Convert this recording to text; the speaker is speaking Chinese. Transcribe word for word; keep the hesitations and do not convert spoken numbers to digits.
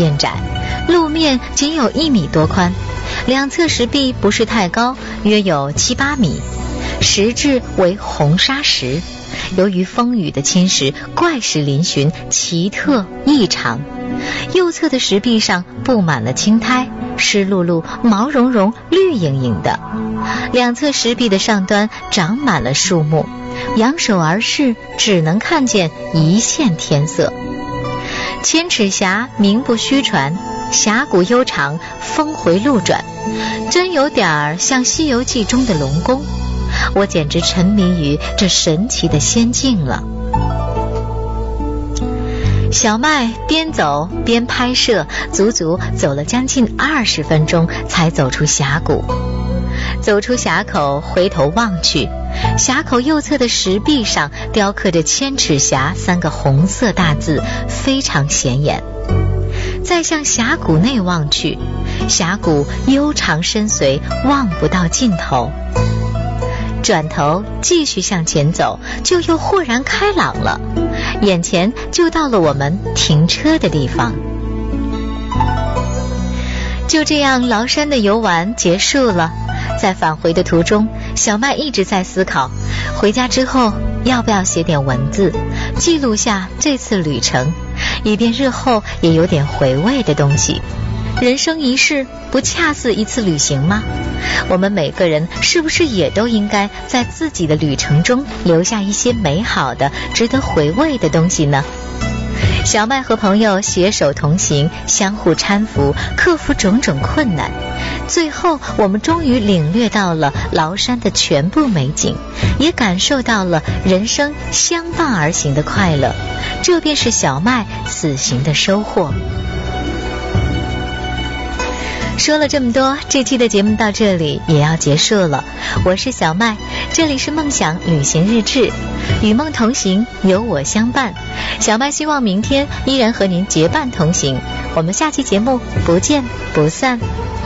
变窄，路面仅有一米多宽，两侧石壁不是太高，约有七八米，石质为红砂石，由于风雨的侵蚀，怪石嶙峋，奇特异常。右侧的石壁上布满了青苔，湿漉漉，毛茸茸，绿莹莹的。两侧石壁的上端长满了树木，仰首而视，只能看见一线天色。千尺峡名不虚传，峡谷悠长，峰回路转，真有点儿像《西游记》中的龙宫。我简直沉迷于这神奇的仙境了。小麦边走边拍摄，足足走了将近二十分钟才走出峡谷。走出峡口，回头望去，峡口右侧的石壁上雕刻着千尺峡三个红色大字，非常显眼。再向峡谷内望去，峡谷悠长深邃，望不到尽头。转头继续向前走，就又豁然开朗了，眼前就到了我们停车的地方。就这样，崂山的游玩结束了。在返回的途中，小麦一直在思考，回家之后要不要写点文字，记录下这次旅程，以便日后也有点回味的东西。人生一世，不恰似一次旅行吗？我们每个人是不是也都应该在自己的旅程中留下一些美好的、值得回味的东西呢？小麦和朋友携手同行，相互搀扶，克服种种困难，最后我们终于领略到了崂山的全部美景，也感受到了人生相伴而行的快乐，这便是小麦此行的收获。说了这么多，这期的节目到这里也要结束了。我是小麦，这里是梦想旅行日志，与梦同行，有我相伴。小麦希望明天依然和您结伴同行，我们下期节目不见不散。